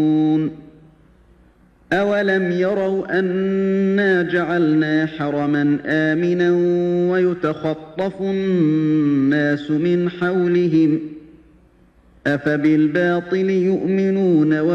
أَوَلَمْ يَرَوْا أَنَّا جَعَلْنَا حَرَمًا آمِنًا وَيُتَخَطَّفُ النَّاسُ مِنْ حَوْلِهِمْ ۚ أَفَبِالْبَاطِلِ يُؤْمِنُونَ